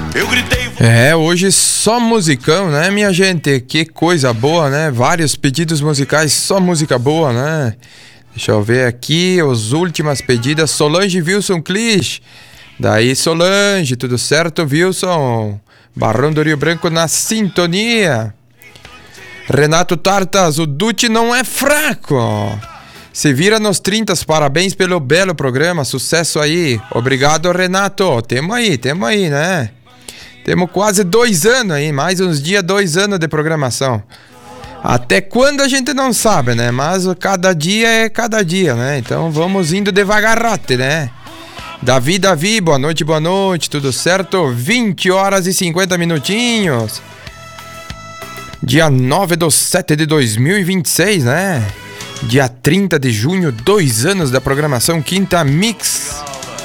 Eu gritei. Hoje só musicão, né, minha gente? Que coisa boa, né? Vários pedidos musicais, só música boa, né? Deixa eu ver aqui, as últimas pedidas. Solange Wilson Clich. Daí, Solange, tudo certo, Wilson? Barão do Rio Branco na sintonia. Renato Tartas, o Dutti não é fraco. Se vira nos 30, parabéns pelo belo programa, sucesso aí. Obrigado, Renato. Tamo aí, né? Temos quase 2 anos aí, mais uns dias, 2 anos de programação. Até quando a gente não sabe, né? Mas cada dia é cada dia, né? Então vamos indo devagarote, né? Davi, boa noite, tudo certo? 20 horas e 50 minutinhos. Dia 9/7/2026, né? Dia 30 de junho, 2 anos da programação Quinta Mix.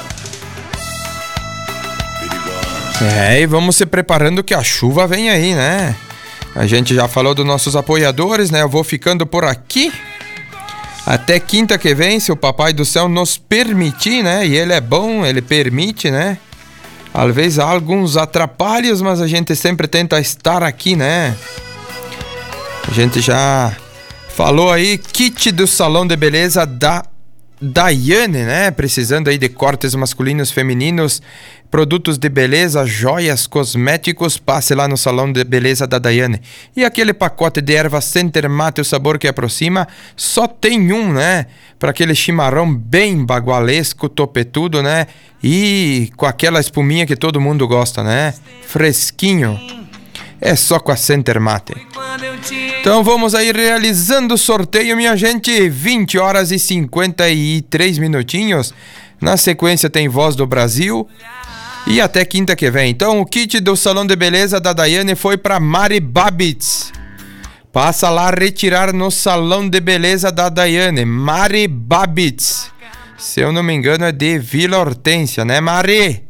E vamos se preparando que a chuva vem aí, né? A gente já falou dos nossos apoiadores, né? Eu vou ficando por aqui. Até quinta que vem, se o Papai do Céu nos permitir, né? E ele é bom, ele permite, né? Às vezes há alguns atrapalhos, mas a gente sempre tenta estar aqui, né? A gente já falou aí, kit do salão de beleza da Daiane, né? Precisando aí de cortes masculinos, femininos, produtos de beleza, joias, cosméticos, passe lá no salão de beleza da Daiane. E aquele pacote de erva Center Mate, o sabor que aproxima, só tem um, né? Para aquele chimarrão bem bagualesco, topetudo, né? E com aquela espuminha que todo mundo gosta, né? Fresquinho. É só com a Center Mate. Então vamos aí realizando o sorteio, minha gente. 20 horas e 53 minutinhos. Na sequência tem Voz do Brasil. E até quinta que vem. Então o kit do salão de beleza da Daiane foi para Mari Babitz. Passa lá retirar no salão de beleza da Daiane. Mari Babitz. Se eu não me engano é de Vila Hortência, né, Mari?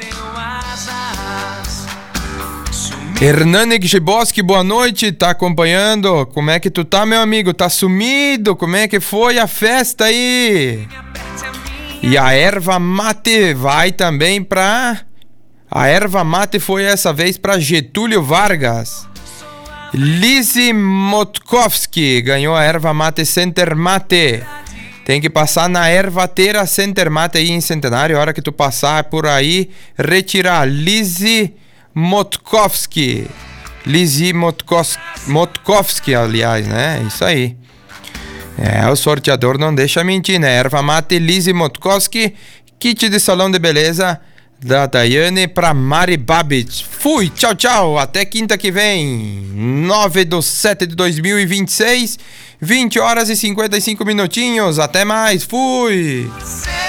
Hernani Giboski, boa noite, tá acompanhando? Como é que tu tá, meu amigo? Tá sumido? Como é que foi a festa aí? E a erva mate vai também pra... A erva mate foi essa vez pra Getúlio Vargas. Lizzie Motkowski ganhou a erva mate Center Mate. Tem que passar na ervateira Center Mate aí em Centenário. A hora que tu passar por aí, retirar Lizzie Motkowski, aliás, né? Isso aí. O sorteador não deixa mentir, né? Erva mate Lizzie Motkowski, kit de salão de beleza da Daiane pra Mari Babitz. Fui, tchau, até quinta que vem, 9/7/2026, 20 horas e 55 minutinhos, até mais, fui!